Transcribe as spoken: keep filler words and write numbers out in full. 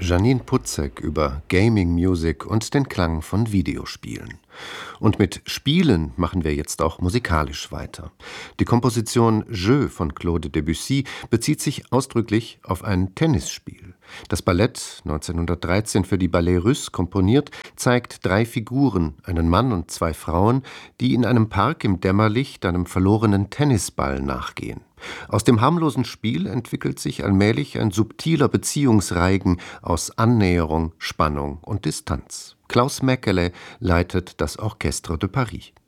Janine Putzek über Gaming Music und den Klang von Videospielen. Und mit Spielen machen wir jetzt auch musikalisch weiter. Die Komposition Jeu von Claude Debussy bezieht sich ausdrücklich auf ein Tennisspiel. Das Ballett, neunzehnhundertdreizehn für die Ballets Russes komponiert, zeigt drei Figuren, einen Mann und zwei Frauen, die in einem Park im Dämmerlicht einem verlorenen Tennisball nachgehen. Aus dem harmlosen Spiel entwickelt sich allmählich ein subtiler Beziehungsreigen aus Annäherung, Spannung und Distanz. Klaus Mäkelä leitet das Orchestre de Paris.